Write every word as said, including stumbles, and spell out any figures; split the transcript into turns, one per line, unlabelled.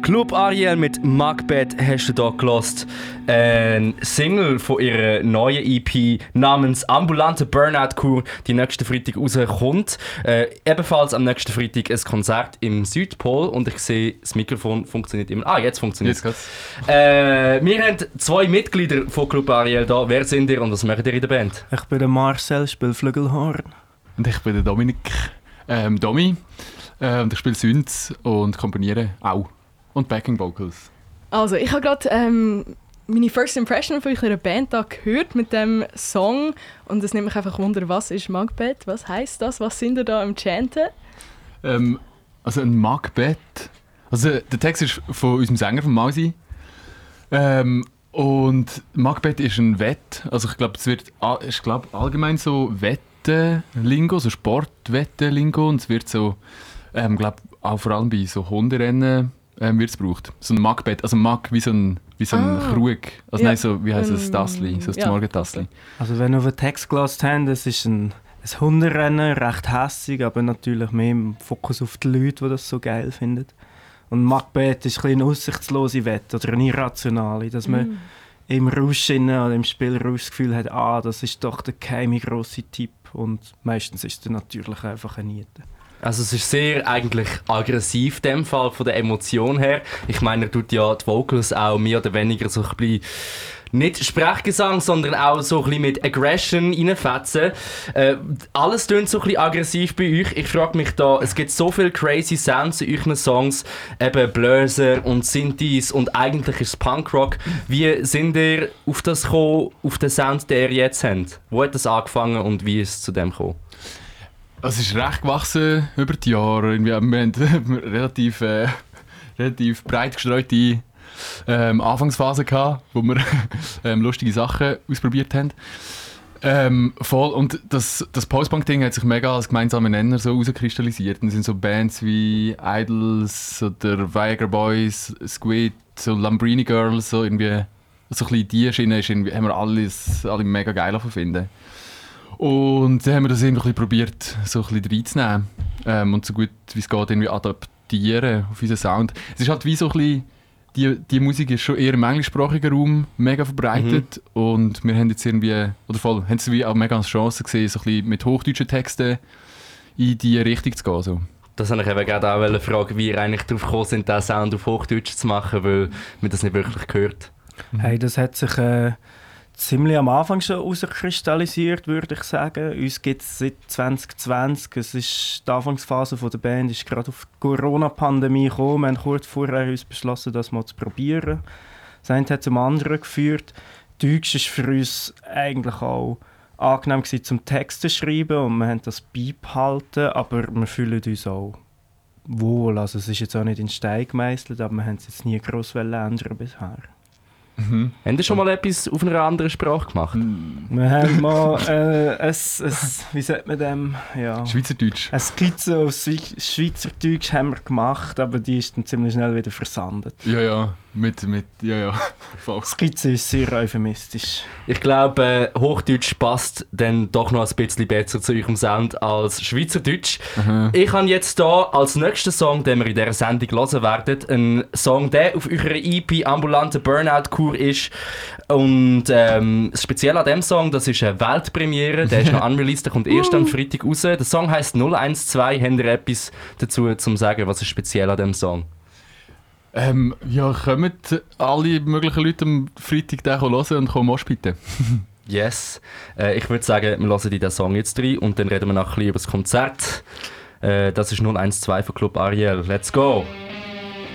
Club Ariel mit Macbeth hast du hier gehört. Ein Single von ihrer neuen E P namens Ambulante Burnout-Kur, die nächsten Freitag rauskommt. Äh, ebenfalls am nächsten Freitag ein Konzert im Südpol und ich sehe, das Mikrofon funktioniert immer. Ah, jetzt funktioniert es. Äh, wir haben zwei Mitglieder von Club Ariel da. Wer sind ihr und was macht ihr in der Band?
Ich bin der Marcel, spiele Flügelhorn.
Und ich bin der Dominik, ähm, Domi. Äh, und ich spiele Synths und komponiere auch. Und Backing Vocals.
Also, ich habe gerade ähm, meine First Impression von eurer Band da gehört mit dem Song. Und es nimmt mich einfach Wunder, was ist Macbeth? Was heisst das? Was sind ihr da am Chanten?
Ähm, also ein Macbeth. Also der Text ist von unserem Sänger, von Mausi. Ähm, und Macbeth ist ein Wett. Also ich glaube, es wird ich glaub, allgemein so Wette-Lingo, so Sport-Wette-Lingo. Und es wird so, ähm, glaube auch vor allem bei so Hunderennen ähm, wird es gebraucht. So ein Macbeth, also Mac wie so ein, wie so ein
ah.
Krug. Also
ja.
nein, so, wie heisst es, ein Tassli, so ein
ja.
Morgentassli.
Also wenn wir auf den Text gelassen haben, es ist ein, ein Hunderennen, recht hässig, aber natürlich mehr im Fokus auf die Leute, die das so geil finden. Und Macbeth ist ein bisschen eine aussichtslose Wette oder eine irrationale, dass man mm. im Rausch oder im Spielrausch das Gefühl hat, ah, das ist doch der geheime grosse Tipp. Und meistens ist es dann natürlich einfach eine Niete.
Also es ist sehr eigentlich aggressiv in dem Fall von der Emotion her. Ich meine, er tut ja die Vocals auch mehr oder weniger so ein bisschen nicht Sprechgesang, sondern auch so ein bisschen mit Aggression reinfetzen. Äh, alles klingt so ein bisschen aggressiv bei euch. Ich frage mich da, es gibt so viele crazy Sounds in euren Songs, eben Bläser und Synthes und eigentlich ist es Punkrock. Wie sind ihr auf das gekommen, auf den Sound, den ihr jetzt habt? Wo hat das angefangen und wie ist es zu dem gekommen?
Es ist recht gewachsen über die Jahre. Wir haben relativ, äh, relativ breit gestreute ähm, Anfangsphase gehabt, wo wir ähm, lustige Sachen ausprobiert haben. Ähm, voll. Und das, das Post-Punk-Ding hat sich mega als gemeinsamer Nenner so herauskristallisiert. Und es sind so Bands wie Idols oder Viagra Boys, Squid, so Lambrini Girls, so irgendwie so ein bisschen die Schiene ist irgendwie, haben wir alles, alle mega geil finden. Und dann haben wir das irgendwie probiert, so ein bisschen reinzunehmen ähm, und so gut wie es geht irgendwie adaptieren auf unseren Sound. Es ist halt wie so ein bisschen, die, die Musik ist schon eher im englischsprachigen Raum mega verbreitet mhm. und wir haben jetzt irgendwie, oder voll, haben es wie auch mega als Chance gesehen, so ein bisschen mit hochdeutschen Texten in die Richtung zu gehen. So.
Das wollte ich eben gerade auch fragen, wie ihr eigentlich darauf gekommen sind, diesen Sound auf Hochdeutsch zu machen, weil man das nicht wirklich gehört.
Hey, das hat sich äh, ziemlich am Anfang schon herauskristallisiert, würde ich sagen. Uns gibt es seit zwanzig zwanzig. Es ist die Anfangsphase der Band ist gerade auf die Corona-Pandemie gekommen. Wir haben kurz vorher uns beschlossen, das mal zu probieren. Das eine hat zum anderen geführt. Deutsch war für uns eigentlich auch angenehm gewesen, zum Text zu schreiben und wir haben das beibehalten, aber wir fühlen uns auch wohl. Also es ist jetzt auch nicht in Stein gemeißelt, aber wir haben es jetzt nie gross ändern bisher.
Mhm. Haben Sie schon mal etwas auf einer anderen Sprache gemacht?
Wir haben mal äh, ein, ein, wie sagt man dem? Ja,
Schweizerdeutsch.
Eine Skizze auf Schweizerdeutsch haben wir gemacht, aber die ist dann ziemlich schnell wieder versandet.
Ja, ja, mit, mit, ja, ja.
Skizze ist sehr euphemistisch.
Ich glaube, äh, Hochdeutsch passt dann doch noch ein bisschen besser zu eurem Sound als Schweizerdeutsch. Mhm. Ich habe jetzt hier als nächsten Song, den wir in dieser Sendung hören werden, einen Song, der auf eurer E P Ambulante Burnout-Kur ist. Und ähm, das Spezielle an diesem Song, das ist eine Weltpremiere, der ist noch unreleased, der kommt erst am Freitag raus. Der Song heisst null eins zwei. Habt ihr etwas dazu zu sagen, was ist speziell an diesem Song?
Ähm, ja, kommen alle möglichen Leute am Freitag den hören und kommen moshpiten.
Yes. Äh, ich würde sagen, wir hören in den Song jetzt rein und dann reden wir nachher über das Konzert. Äh, das ist null eins zwei von Club Ariel. Let's go!